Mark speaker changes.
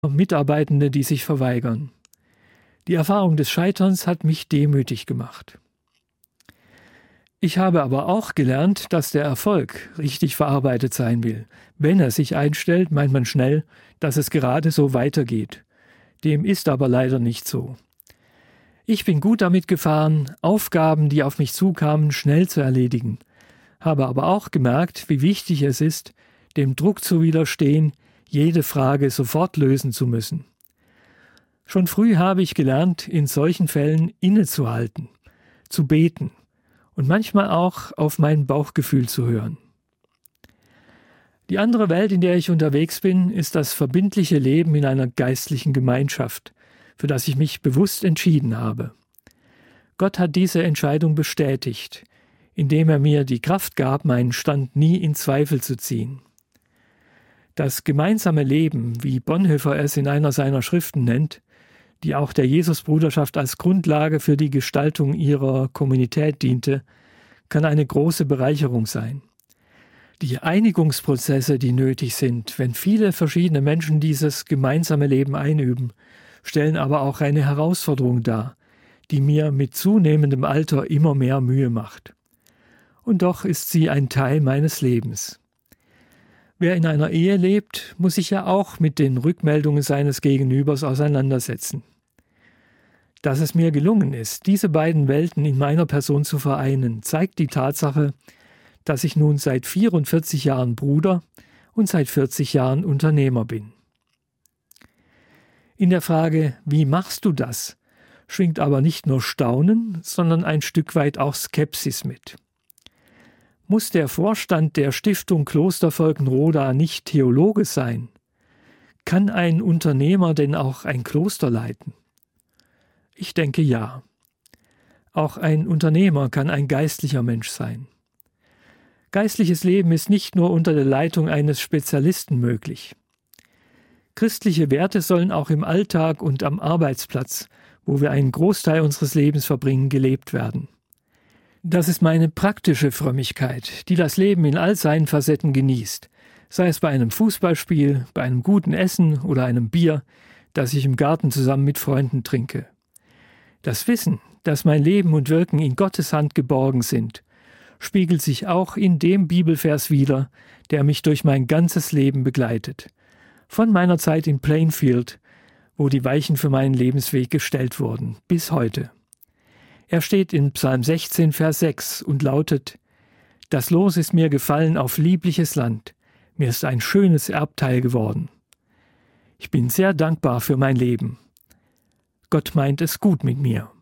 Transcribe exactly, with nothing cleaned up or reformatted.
Speaker 1: Mitarbeitende, die sich verweigern. Die Erfahrung des Scheiterns hat mich demütig gemacht. Ich habe aber auch gelernt, dass der Erfolg richtig verarbeitet sein will. Wenn er sich einstellt, meint man schnell, dass es gerade so weitergeht. Dem ist aber leider nicht so. Ich bin gut damit gefahren, Aufgaben, die auf mich zukamen, schnell zu erledigen, habe aber auch gemerkt, wie wichtig es ist, dem Druck zu widerstehen, jede Frage sofort lösen zu müssen. Schon früh habe ich gelernt, in solchen Fällen innezuhalten, zu beten und manchmal auch auf mein Bauchgefühl zu hören. Die andere Welt, in der ich unterwegs bin, ist das verbindliche Leben in einer geistlichen Gemeinschaft, für das ich mich bewusst entschieden habe. Gott hat diese Entscheidung bestätigt, indem er mir die Kraft gab, meinen Stand nie in Zweifel zu ziehen. Das gemeinsame Leben, wie Bonhoeffer es in einer seiner Schriften nennt, die auch der Jesusbruderschaft als Grundlage für die Gestaltung ihrer Kommunität diente, kann eine große Bereicherung sein. Die Einigungsprozesse, die nötig sind, wenn viele verschiedene Menschen dieses gemeinsame Leben einüben, stellen aber auch eine Herausforderung dar, die mir mit zunehmendem Alter immer mehr Mühe macht. Und doch ist sie ein Teil meines Lebens. Wer in einer Ehe lebt, muss sich ja auch mit den Rückmeldungen seines Gegenübers auseinandersetzen. Dass es mir gelungen ist, diese beiden Welten in meiner Person zu vereinen, zeigt die Tatsache, dass ich nun seit vierundvierzig Jahren Bruder und seit vierzig Jahren Unternehmer bin. In der Frage, wie machst du das, schwingt aber nicht nur Staunen, sondern ein Stück weit auch Skepsis mit. Muss der Vorstand der Stiftung Kloster Volkenroda nicht Theologe sein? Kann ein Unternehmer denn auch ein Kloster leiten? Ich denke ja. Auch ein Unternehmer kann ein geistlicher Mensch sein. Geistliches Leben ist nicht nur unter der Leitung eines Spezialisten möglich. Christliche Werte sollen auch im Alltag und am Arbeitsplatz, wo wir einen Großteil unseres Lebens verbringen, gelebt werden. Das ist meine praktische Frömmigkeit, die das Leben in all seinen Facetten genießt, sei es bei einem Fußballspiel, bei einem guten Essen oder einem Bier, das ich im Garten zusammen mit Freunden trinke. Das Wissen, dass mein Leben und Wirken in Gottes Hand geborgen sind, spiegelt sich auch in dem Bibelvers wider, der mich durch mein ganzes Leben begleitet. Von meiner Zeit in Plainfield, wo die Weichen für meinen Lebensweg gestellt wurden, bis heute. Er steht in Psalm sechzehn, Vers sechs und lautet: Das Los ist mir gefallen auf liebliches Land, mir ist ein schönes Erbteil geworden. Ich bin sehr dankbar für mein Leben. Gott meint es gut mit mir.